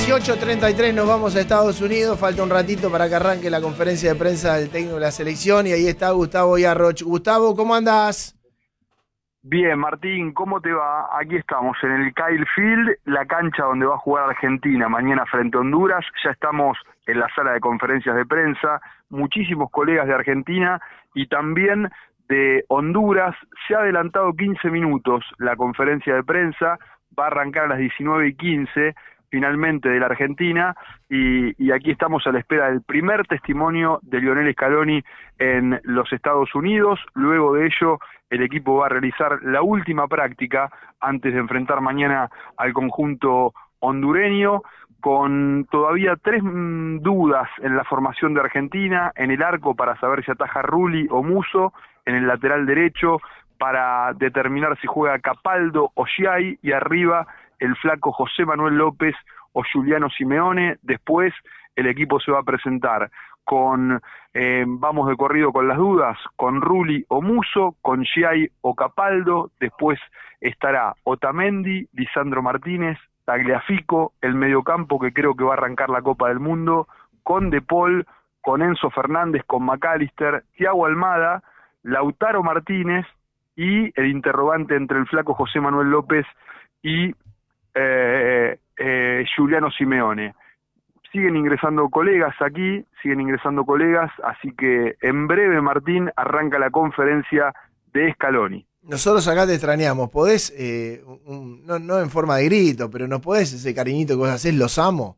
18:33 nos vamos a Estados Unidos. Falta un ratito para que arranque la conferencia de prensa del técnico de la selección. Y ahí está Gustavo Yarroch. Gustavo, ¿cómo andás? Bien, Martín, ¿cómo te va? Aquí estamos en el Kyle Field, la cancha donde va a jugar Argentina mañana frente a Honduras. Ya estamos en la sala de conferencias de prensa, muchísimos colegas de Argentina y también de Honduras. Se ha adelantado 15 minutos la conferencia de prensa, va a arrancar a las 19:15, finalmente de la Argentina, y aquí estamos a la espera del primer testimonio de Lionel Scaloni en los Estados Unidos. Luego de ello, el equipo va a realizar la última práctica antes de enfrentar mañana al conjunto hondureño, con todavía 3 dudas en la formación de Argentina: en el arco para saber si ataja Rulli o Musso, en el lateral derecho para determinar si juega Capaldo o Schiai, y arriba el flaco José Manuel López o Giuliano Simeone. Después el equipo se va a presentar con, vamos de corrido con las dudas, con Rulli o Musso, con Schiai o Capaldo. Después estará Otamendi, Lisandro Martínez, Tagliafico, el mediocampo que creo que va a arrancar la Copa del Mundo, con De Paul, con Enzo Fernández, con McAllister, Thiago Almada, Lautaro Martínez y el interrogante entre el flaco José Manuel López y Giuliano Simeone. Siguen ingresando colegas aquí, así que en breve, Martín, arranca la conferencia de Scaloni. Nosotros acá te extrañamos. ¿Podés, no en forma de grito, pero nos podés ese cariñito que vos hacés, los amo?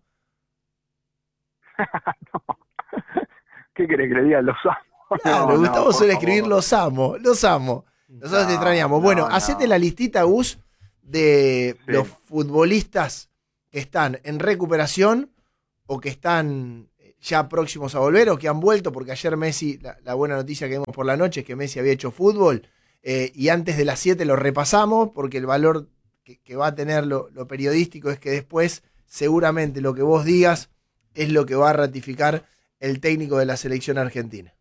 No. ¿Qué querés que le diga? Los amo. Claro, Gustavo suele escribir los amo. Nosotros te extrañamos. Bueno, hacete la listita, Gus, de los futbolistas que están en recuperación o que están ya próximos a volver o que han vuelto, porque ayer Messi, la buena noticia que vimos por la noche es que Messi había hecho fútbol, y antes de las 7 lo repasamos, porque el valor que va a tener lo periodístico es que después seguramente lo que vos digas es lo que va a ratificar el técnico de la selección argentina.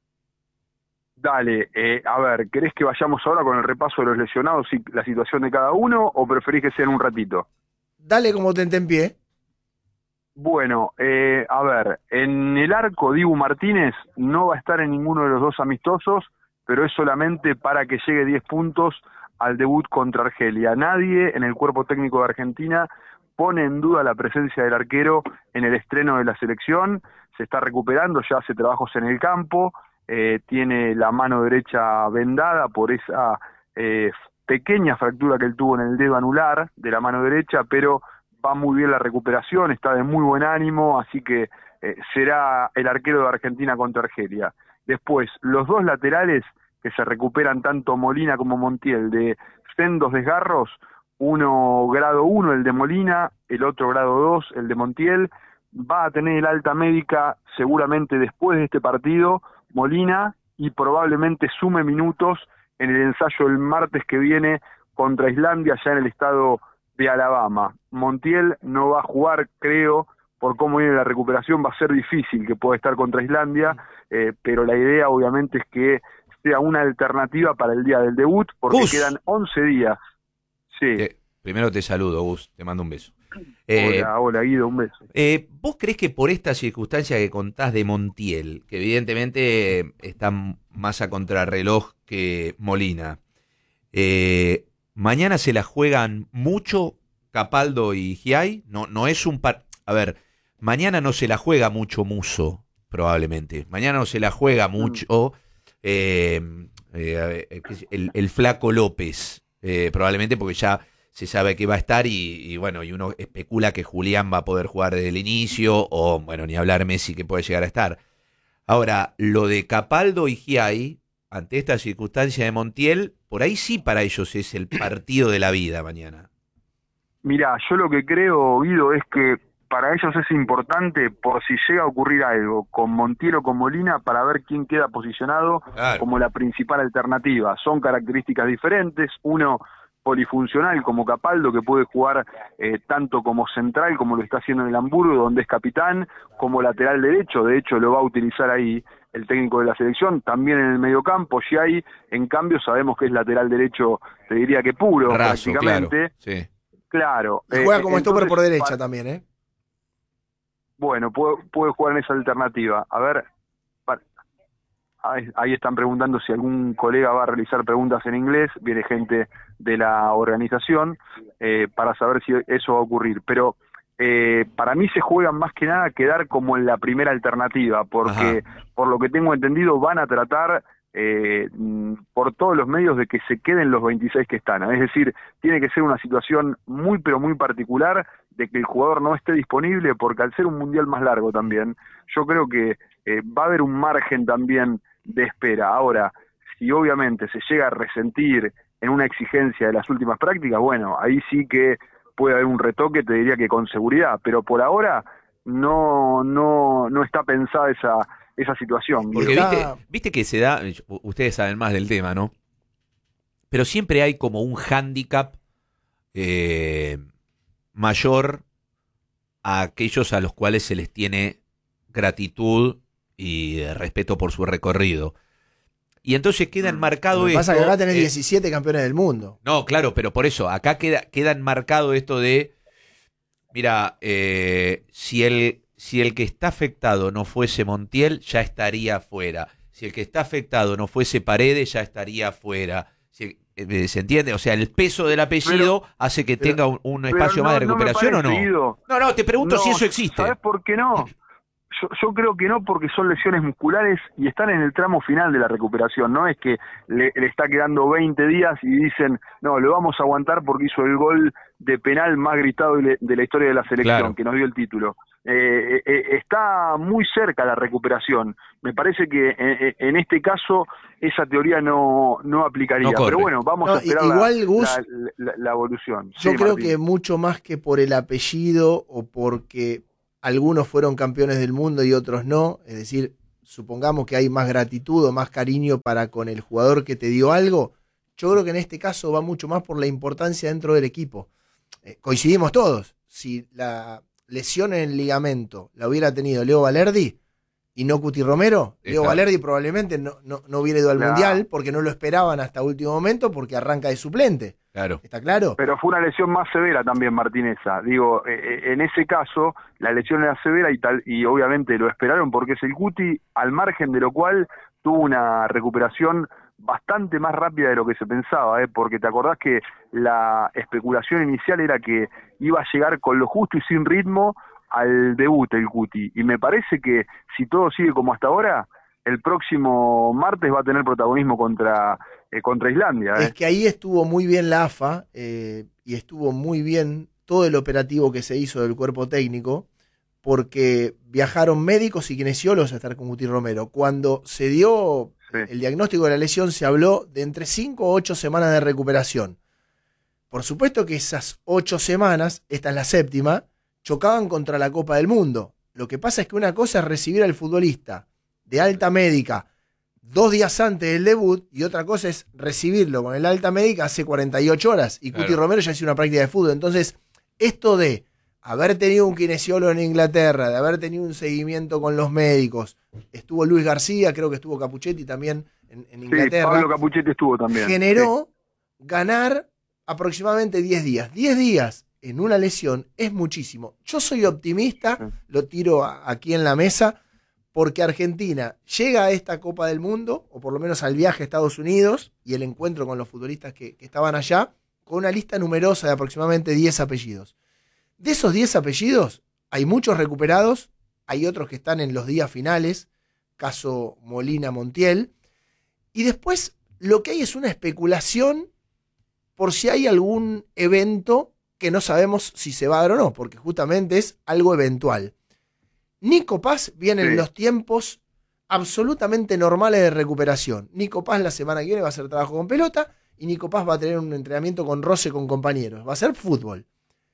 Dale, a ver, ¿querés que vayamos ahora con el repaso de los lesionados y la situación de cada uno, o preferís que sea en un ratito? Dale como te en pie. Bueno, a ver, en el arco Dibu Martínez no va a estar en ninguno de los 2 amistosos, pero es solamente para que llegue 10 puntos al debut contra Argelia. Nadie en el cuerpo técnico de Argentina pone en duda la presencia del arquero en el estreno de la selección. Se está recuperando, ya hace trabajos en el campo, tiene la mano derecha vendada por esa pequeña fractura que él tuvo en el dedo anular de la mano derecha, pero va muy bien la recuperación, está de muy buen ánimo, así que será el arquero de Argentina contra Argelia. Después, los 2 laterales que se recuperan, tanto Molina como Montiel, de sendos desgarros, uno grado 1 el de Molina, el otro grado 2 el de Montiel. Va a tener el alta médica seguramente después de este partido Molina, y probablemente sume minutos en el ensayo el martes que viene contra Islandia, ya en el estado de Alabama. Montiel no va a jugar, creo, por cómo viene la recuperación. Va a ser difícil que pueda estar contra Islandia, pero la idea obviamente es que sea una alternativa para el día del debut, porque Gus, quedan 11 días. Sí. Primero te saludo, Gus, te mando un beso. Hola Guido, un beso. ¿Vos creés que por esta circunstancia que contás de Montiel, que evidentemente está más a contrarreloj que Molina, mañana se la juegan mucho Capaldo y Schiai? No es un a ver, mañana no se la juega mucho Musso, probablemente. Mañana no se la juega mucho el flaco López, probablemente, porque ya se sabe que va a estar y bueno, y uno especula que Julián va a poder jugar desde el inicio, o bueno, ni hablar Messi que puede llegar a estar. Ahora, lo de Capaldo y Schiai, ante esta circunstancia de Montiel, por ahí sí para ellos es el partido de la vida mañana. Mirá, yo lo que creo, Guido, es que para ellos es importante, por si llega a ocurrir algo con Montiel o con Molina, para ver quién queda posicionado como la principal alternativa. Son características diferentes, uno polifuncional como Capaldo, que puede jugar tanto como central, como lo está haciendo en el Hamburgo, donde es capitán, como lateral derecho. De hecho lo va a utilizar ahí el técnico de la selección, también en el mediocampo. Schiai, en cambio, sabemos que es lateral derecho, te diría que puro, raso, prácticamente. Claro, sí. Claro. Y juega como stopper por derecha también, ¿eh? Bueno, puede jugar en esa alternativa. A ver, ahí están preguntando si algún colega va a realizar preguntas en inglés. Viene gente de la organización para saber si eso va a ocurrir. Pero para mí se juegan más que nada quedar como en la primera alternativa, porque por lo que tengo entendido van a tratar por todos los medios de que se queden los 26 que están. Es decir, tiene que ser una situación muy pero muy particular de que el jugador no esté disponible, porque al ser un mundial más largo también, yo creo que va a haber un margen también de espera. Ahora, si obviamente se llega a resentir en una exigencia de las últimas prácticas, bueno, ahí sí que puede haber un retoque, te diría que con seguridad, pero por ahora no está pensada esa situación. Porque viste que se da, ustedes saben más del tema, ¿no? Pero siempre hay como un hándicap mayor a aquellos a los cuales se les tiene gratitud y respeto por su recorrido. Y entonces queda enmarcado esto. Lo que pasa es que acá tenés 17 campeones del mundo. No, claro, pero por eso, acá queda enmarcado esto de, mira, si el que está afectado no fuese Montiel, ya estaría fuera. Si el que está afectado no fuese Paredes, ya estaría fuera. ¿Se entiende? O sea, el peso del apellido hace que tenga un espacio más de recuperación, ¿o no? No, te pregunto si eso existe. ¿Sabes por qué no? Yo creo que no, porque son lesiones musculares y están en el tramo final de la recuperación. No es que le está quedando 20 días y dicen, no, lo vamos a aguantar porque hizo el gol de penal más gritado de la historia de la selección, claro, que nos dio el título. Está muy cerca la recuperación. Me parece que en este caso esa teoría no aplicaría. No, pero bueno, vamos a esperar igual, la evolución. Yo creo Martín, que mucho más que por el apellido o porque algunos fueron campeones del mundo y otros no, es decir, supongamos que hay más gratitud o más cariño para con el jugador que te dio algo, yo creo que en este caso va mucho más por la importancia dentro del equipo. Coincidimos todos, si la lesión en el ligamento la hubiera tenido Leo Valerdi y no Cuti Romero, Leo Valerdi probablemente no hubiera ido al Mundial porque no lo esperaban hasta último momento porque arranca de suplente. Claro. ¿Está claro? Pero fue una lesión más severa también, Martíneza. Digo, en ese caso, la lesión era severa y obviamente lo esperaron porque es el Cuti, al margen de lo cual tuvo una recuperación bastante más rápida de lo que se pensaba, porque te acordás que la especulación inicial era que iba a llegar con lo justo y sin ritmo al debut el Cuti. Y me parece que si todo sigue como hasta ahora, el próximo martes va a tener protagonismo contra Islandia. Es que ahí estuvo muy bien la AFA y estuvo muy bien todo el operativo que se hizo del cuerpo técnico, porque viajaron médicos y kinesiólogos a estar con Cuti Romero. Cuando se dio el diagnóstico de la lesión, se habló de entre 5 o 8 semanas de recuperación. Por supuesto que esas 8 semanas, esta es la 7ª, chocaban contra la Copa del Mundo. Lo que pasa es que una cosa es recibir al futbolista de alta médica 2 días antes del debut y otra cosa es recibirlo con el alta médica hace 48 horas y Cuti Romero ya hizo una práctica de fútbol. Entonces, esto de haber tenido un kinesiólogo en Inglaterra, de haber tenido un seguimiento con los médicos, estuvo Luis García, creo que estuvo Capuchetti también en Inglaterra. Pablo Capuchetti estuvo también. Generó ganar aproximadamente 10 días. 10 días en una lesión es muchísimo. Yo soy optimista, lo tiro aquí en la mesa, porque Argentina llega a esta Copa del Mundo, o por lo menos al viaje a Estados Unidos, y el encuentro con los futbolistas que estaban allá, con una lista numerosa de aproximadamente 10 apellidos. De esos 10 apellidos, hay muchos recuperados, hay otros que están en los días finales, caso Molina Montiel, y después lo que hay es una especulación por si hay algún evento que no sabemos si se va a dar o no, porque justamente es algo eventual. Nico Paz viene en los tiempos absolutamente normales de recuperación. Nico Paz la semana que viene va a hacer trabajo con pelota y Nico Paz va a tener un entrenamiento con roce con compañeros. Va a ser fútbol.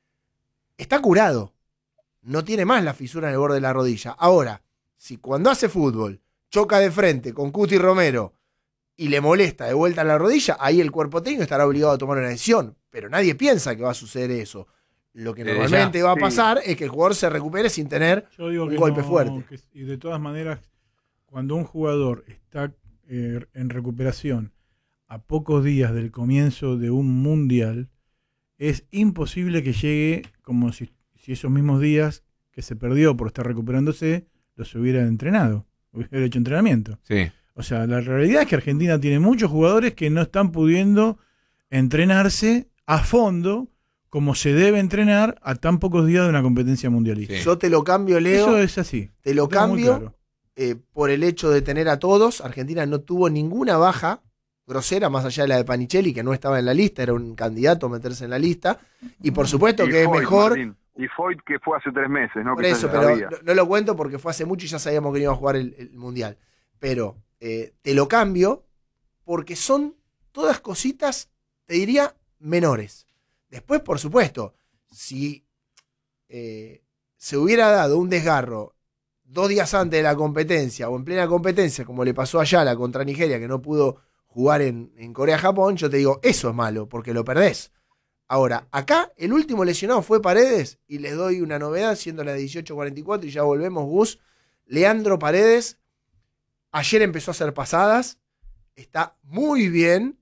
Está curado. No tiene más la fisura en el borde de la rodilla. Ahora, si cuando hace fútbol choca de frente con Cuti Romero y le molesta de vuelta a la rodilla, ahí el cuerpo técnico estará obligado a tomar una decisión. Pero nadie piensa que va a suceder eso. Lo que normalmente va a pasar es que el jugador se recupere sin tener un golpe fuerte. Y de todas maneras, cuando un jugador está en recuperación a pocos días del comienzo de un mundial, es imposible que llegue como si esos mismos días que se perdió por estar recuperándose, los hubiera entrenado, hubiera hecho entrenamiento. Sí. O sea, la realidad es que Argentina tiene muchos jugadores que no están pudiendo entrenarse a fondo como se debe entrenar a tan pocos días de una competencia mundialista. Sí. Yo te lo cambio, Leo. Eso es así. Te lo Lo tengo muy cambio claro. por el hecho de tener a todos. Argentina no tuvo ninguna baja grosera, más allá de la de Panichelli, que no estaba en la lista, era un candidato a meterse en la lista. Y por supuesto que es Foyt, mejor. Martín. Y Foyt, que fue hace 3 meses, ¿no? Por Que eso, ya pero sabía. no lo cuento porque fue hace mucho y ya sabíamos que iba a jugar el Mundial. Pero te lo cambio porque son todas cositas, te diría, menores. Después, por supuesto, si se hubiera dado un desgarro 2 días antes de la competencia o en plena competencia, como le pasó a Ayala contra Nigeria, que no pudo jugar en Corea-Japón, yo te digo, eso es malo, porque lo perdés. Ahora, acá el último lesionado fue Paredes, y les doy una novedad, siendo la 18:44, y ya volvemos, Gus. Leandro Paredes, ayer empezó a hacer pasadas, está muy bien,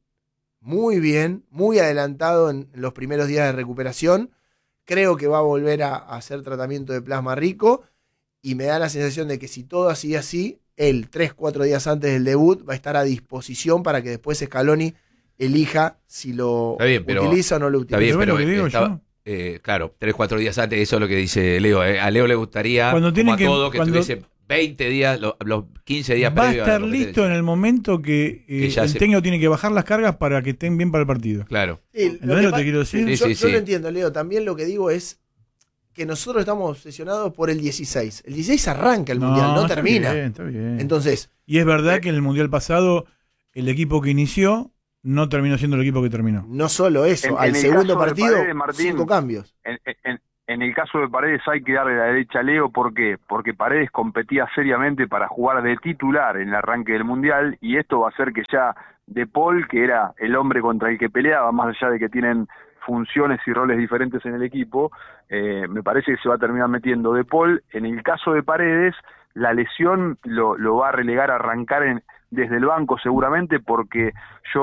muy adelantado en los primeros días de recuperación. Creo que va a volver a hacer tratamiento de plasma rico, y me da la sensación de que si todo sigue así, él 3-4 días antes del debut va a estar a disposición para que después Scaloni elija si lo utiliza o no lo utiliza. Está bien, pero lo que digo estaba, claro, 3-4 días antes, eso es lo que dice Leo. A Leo le gustaría, Cuando como a que, todo, que cuando tuviese 20 días, los 15 días va a previos a la estar competencia. listo en el momento que ya el técnico tiene que bajar las cargas para que estén bien para el partido. Claro. Sí, ¿Entendés lo que te quiero decir? Sí, yo lo entiendo, Leo. También lo que digo es que nosotros estamos obsesionados por el 16. El 16 arranca el Mundial, no está termina. bien, está bien. Entonces, Y es verdad que en el Mundial pasado el equipo que inició no terminó siendo el equipo que terminó. no solo eso, En al el segundo caso de partido, Paredes, Martín, 5 cambios. En el caso de Paredes hay que darle la derecha a Leo, ¿por qué? Porque Paredes competía seriamente para jugar de titular en el arranque del Mundial, y esto va a hacer que ya De Paul, que era el hombre contra el que peleaba, más allá de que tienen funciones y roles diferentes en el equipo, me parece que se va a terminar metiendo De Paul. En el caso de Paredes, la lesión lo va a relegar a arrancar desde el banco seguramente, porque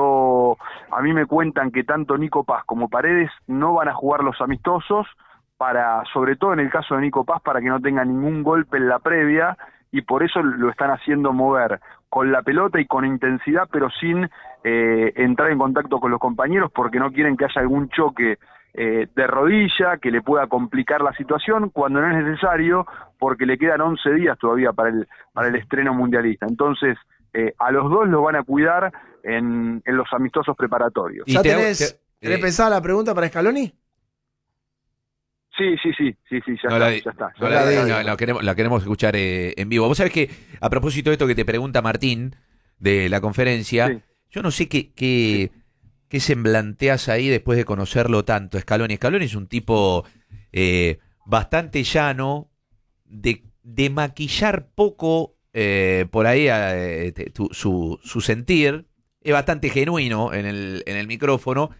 a mí me cuentan que tanto Nico Paz como Paredes no van a jugar los amistosos, sobre todo en el caso de Nico Paz, para que no tenga ningún golpe en la previa, y por eso lo están haciendo mover con la pelota y con intensidad, pero sin entrar en contacto con los compañeros, porque no quieren que haya algún choque de rodilla que le pueda complicar la situación, cuando no es necesario, porque le quedan 11 días todavía para el estreno mundialista. Entonces, a los dos los van a cuidar en los amistosos preparatorios. Y ¿Ya te hago- tenés te- pensada la pregunta para Scaloni? Sí, ya No está, la, ya está. no Ya la- está. no, la queremos escuchar en vivo. Vos sabés que, a propósito de esto que te pregunta Martín, de la conferencia, Sí. yo no sé qué semblanteas ahí después de conocerlo tanto. Scaloni es un tipo bastante llano, de maquillar poco por ahí su sentir, es bastante genuino en el micrófono.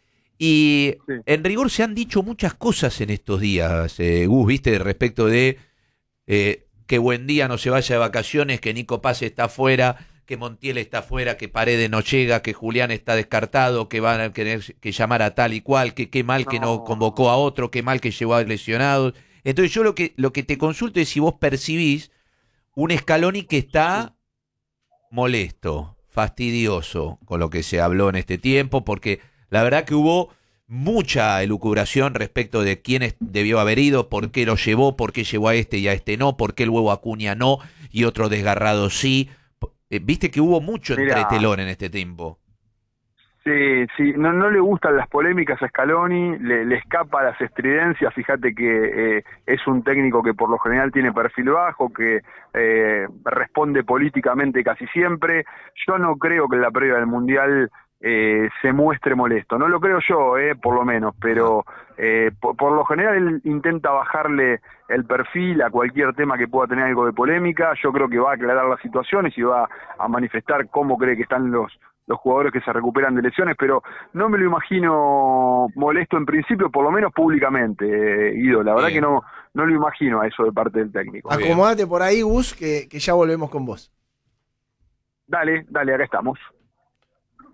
Y Sí. en rigor se han dicho muchas cosas en estos días, Gus, viste, respecto de que Buendía no se vaya de vacaciones, que Nico Paz está afuera, que Montiel está afuera, que Paredes no llega, que Julián está descartado, que van a tener que llamar a tal y cual, que qué mal que no convocó a otro, qué mal que llevó a lesionados. Entonces yo lo que te consulto es si vos percibís un Scaloni que está molesto, fastidioso con lo que se habló en este tiempo, porque la verdad que hubo mucha elucubración respecto de quién debió haber ido, por qué lo llevó, por qué llevó a este y a este no, por qué el huevo Acuña no y otro desgarrado sí. Viste que hubo mucho Mirá. entretelón en este tiempo. Sí, no le gustan las polémicas a Scaloni, le escapa a las estridencias. Fíjate que es un técnico que por lo general tiene perfil bajo, que responde políticamente casi siempre. Yo no creo que en la previa del Mundial se muestre molesto, no lo creo yo, por lo menos, pero por lo general él intenta bajarle el perfil a cualquier tema que pueda tener algo de polémica. Yo creo que va a aclarar las situaciones y va a manifestar cómo cree que están los jugadores que se recuperan de lesiones, pero no me lo imagino molesto en principio, por lo menos públicamente, Guido. La verdad Bien. que no lo imagino a eso de parte del técnico. Muy bien. Acomódate por ahí, Gus, que ya volvemos con vos. Dale, acá estamos.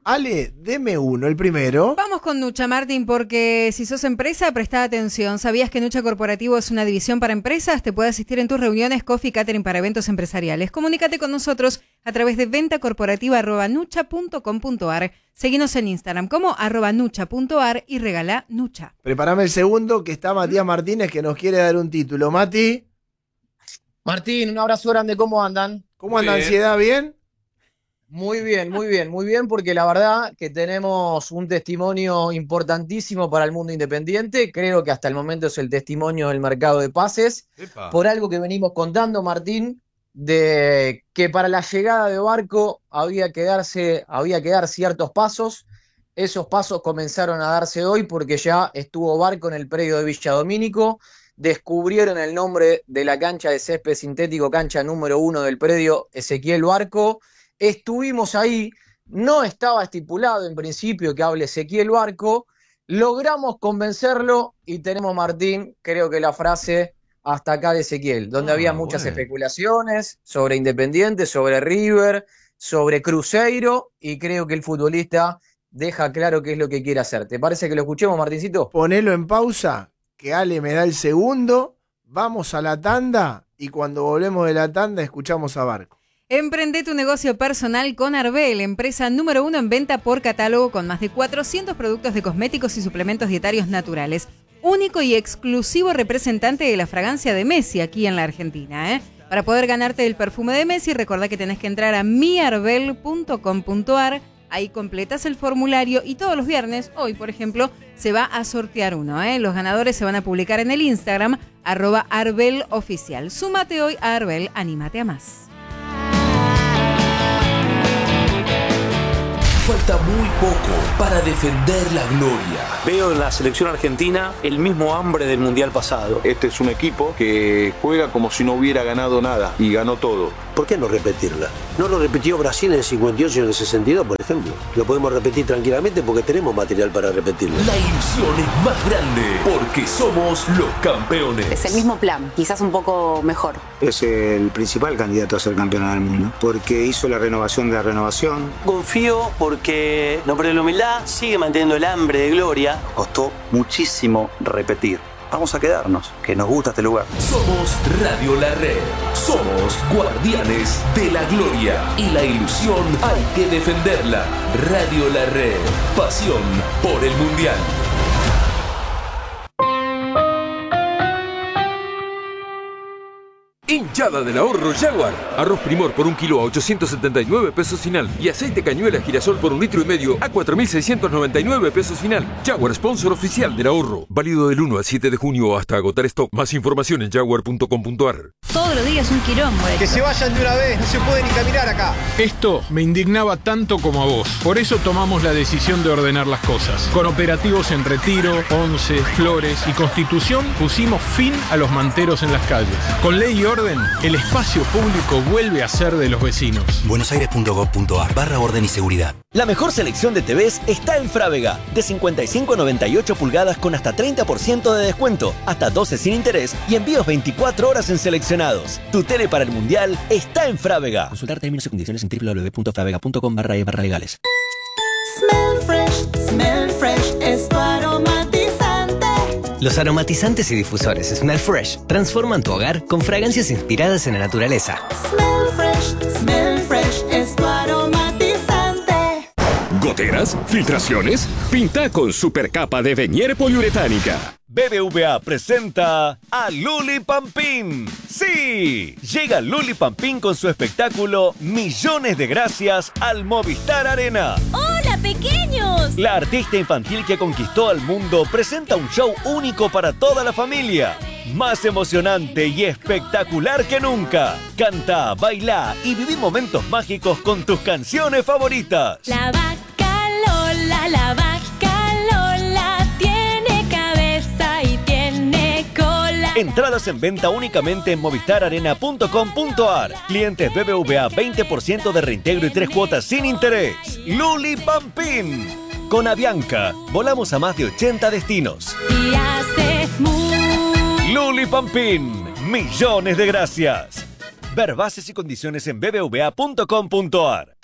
Ale, deme uno, el primero. Vamos con Nucha, Martín, porque si sos empresa, presta atención. ¿Sabías que Nucha Corporativo es una división para empresas? Te puede asistir en tus reuniones, coffee, catering para eventos empresariales. Comunícate con nosotros a través de ventacorporativa@nucha.com.ar. Seguinos en Instagram como @nucha.ar y regala Nucha. Prepárame el segundo, que está Matías Martínez, que nos quiere dar un título. Mati, Martín, un abrazo grande, ¿cómo andan? ¿cómo anda ansiedad? ¿Bien? Muy bien, porque la verdad que tenemos un testimonio importantísimo para el mundo independiente. Creo que hasta el momento es el testimonio del mercado de pases. Epa. Por algo que venimos contando, Martín, de que para la llegada de Barco había que dar ciertos pasos. Esos pasos comenzaron a darse hoy porque ya estuvo Barco en el predio de Villa Domínico. Descubrieron el nombre de la cancha de césped sintético, cancha número 1 del predio, Ezequiel Barco. Estuvimos ahí, no estaba estipulado en principio que hable Ezequiel Barco, logramos convencerlo y tenemos, Martín, creo que la frase hasta acá de Ezequiel, donde había muchas especulaciones sobre Independiente, sobre River, sobre Cruzeiro, y creo que el futbolista deja claro qué es lo que quiere hacer. ¿Te parece que lo escuchemos, Martincito? Ponelo en pausa, que Ale me da el segundo, vamos a la tanda y cuando volvemos de la tanda escuchamos a Barco. Emprende tu negocio personal con Arbel, empresa número 1 en venta por catálogo con más de 400 productos de cosméticos y suplementos dietarios naturales. Único y exclusivo representante de la fragancia de Messi aquí en la Argentina. Para poder ganarte el perfume de Messi, recordá que tenés que entrar a miarbel.com.ar. Ahí completas el formulario y todos los viernes, hoy por ejemplo, se va a sortear uno. Los ganadores se van a publicar en el Instagram, @ArbelOficial. Súmate hoy a Arbel, anímate a más. Falta muy poco para defender la gloria. Veo en la selección argentina el mismo hambre del mundial pasado. Este es un equipo que juega como si no hubiera ganado nada y ganó todo. ¿Por qué no repetirla? No lo repitió Brasil en el 58 y en el 62, por ejemplo. Lo podemos repetir tranquilamente porque tenemos material para repetirlo. La ilusión es más grande porque somos los campeones. Es el mismo plan, quizás un poco mejor. Es el principal candidato a ser campeón del mundo porque hizo la renovación de la renovación. Confío porque no perdió la humildad, sigue manteniendo el hambre de gloria. Costó muchísimo repetir. Vamos a quedarnos, que nos gusta este lugar. Somos Radio La Red. Somos guardianes de la gloria. Y la ilusión hay que defenderla. Radio La Red. Pasión por el mundial. Hinchada del ahorro Jaguar. Arroz Primor por 1 kilo a 879 pesos final. Y aceite cañuela girasol por 1,5 litros a 4.699 pesos final. Jaguar, sponsor oficial del ahorro. Válido del 1 al 7 de junio hasta agotar stock. Más información en jaguar.com.ar. Todos los días un quilombo. Que se vayan de una vez, no se puede ni caminar acá. Esto me indignaba tanto como a vos. Por eso tomamos la decisión de ordenar las cosas. Con operativos en Retiro, Once, Flores y Constitución pusimos fin a los manteros en las calles. Con ley y orden, el espacio público vuelve a ser de los vecinos. buenosaires.gov.ar/orden y seguridad. La mejor selección de TVs está en Frávega. De 55 a 98 pulgadas con hasta 30% de descuento, hasta 12 sin interés y envíos 24 horas en seleccionados. Tu tele para el mundial está en Frávega. Consultar términos y condiciones en www.fravega.com/barra-legales. Smell Fresh es tu aromatizante. Los aromatizantes y difusores Smell Fresh transforman tu hogar con fragancias inspiradas en la naturaleza. Smell Fresh es tu aromatizante. ¿Goteras? ¿Filtraciones? Pinta con supercapa de Venier poliuretánica. BBVA presenta a Luli Pampín. ¡Sí! Llega Luli Pampín con su espectáculo Millones de Gracias al Movistar Arena. ¡Hola, pequeños! La artista infantil que conquistó al mundo presenta un show único para toda la familia. Más emocionante y espectacular que nunca. Canta, baila y viví momentos mágicos con tus canciones favoritas. La vaca Lola, la vaca Lola tiene cabeza y tiene cola. Entradas en venta únicamente en movistararena.com.ar. Clientes BBVA 20% de reintegro y 3 cuotas sin interés. Luli Pampín. Con Avianca, volamos a más de 80 destinos. Y hace Luli Pampín. Millones de gracias. Ver bases y condiciones en bbva.com.ar.